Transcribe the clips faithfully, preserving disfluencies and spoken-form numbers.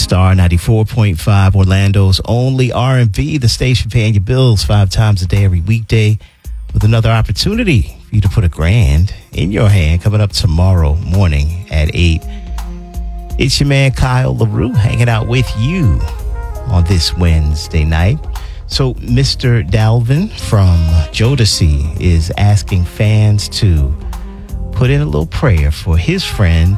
Star ninety-four point five, Orlando's only R and B, the station paying your bills five times a day every weekday, with another opportunity for you to put a grand in your hand coming up tomorrow morning at eight. It's your man Kyle LaRue hanging out with you on this Wednesday night. So Mister Dalvin from Jodeci is asking fans to put in a little prayer for his friend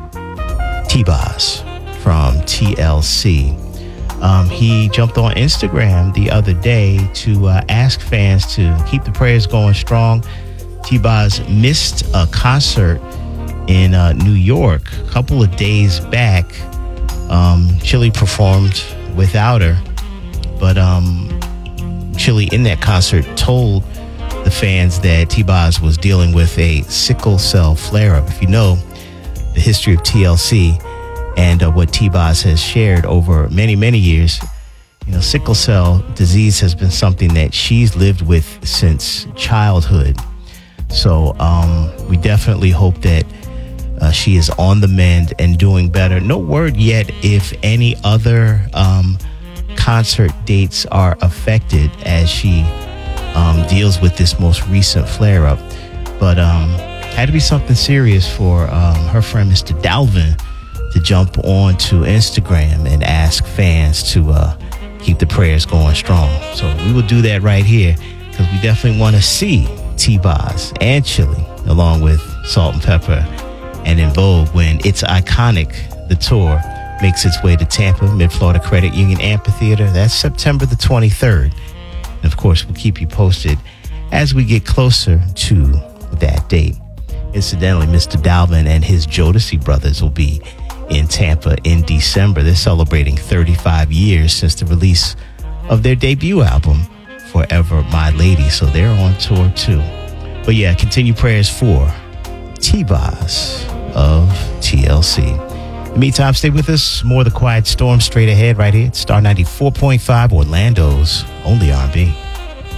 T-Boz from T L C. Um, he jumped on Instagram the other day to uh, ask fans to keep the prayers going strong. T-Boz missed a concert in uh, New York a couple of days back. Um, Chili performed without her, but um, Chili in that concert told the fans that T-Boz was dealing with a sickle cell flare-up. If you know the history of T L C and uh, what T-Boz has shared over many, many years, you know, sickle cell disease has been something that she's lived with since childhood. So um, we definitely hope that uh, she is on the mend and doing better. No word yet if any other um, concert dates are affected as she um, deals with this most recent flare-up. But um, had to be something serious for um, her friend, Mister Dalvin, to jump on to Instagram and ask fans to uh, keep the prayers going strong. So we will do that right here because we definitely want to see T-Boz and Chili along with Salt and Pepper and En Vogue when It's Iconic, the tour, makes its way to Tampa, Mid-Florida Credit Union Amphitheater. That's September the twenty-third. And of course, we'll keep you posted as we get closer to that date. Incidentally, Mister Dalvin and his Jodeci brothers will be in Tampa in December. They're celebrating thirty-five years since the release of their debut album, Forever My Lady. So they're on tour too. But yeah, continue prayers for T-Boz of T L C. In the meantime, stay with us. More of The Quiet Storm straight ahead right here at Star ninety-four point five, Orlando's only R and B.